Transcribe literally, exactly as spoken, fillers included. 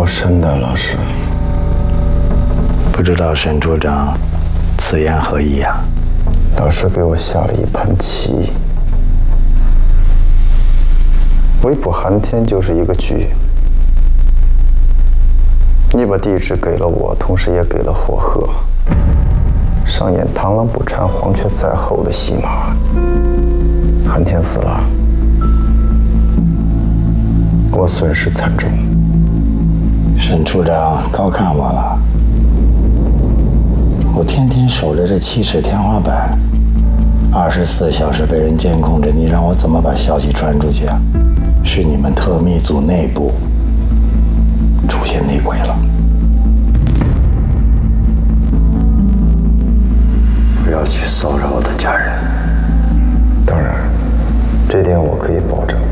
深的，老师。 不知道沈处长此言何意呀？ 老师给我下了一盘棋，围捕寒天就是一个局。你把地址给了我，同时也给了火鹤，上演螳螂捕蝉，黄雀在后的戏码。寒天死了，我损失惨重。 沈处长高看我了，我天天守着这七尺天花板，二十四小时被人监控着，你让我怎么把消息传出去啊？是你们特密组内部出现内鬼了。 不要去骚扰我的家人。当然，这点我可以保证。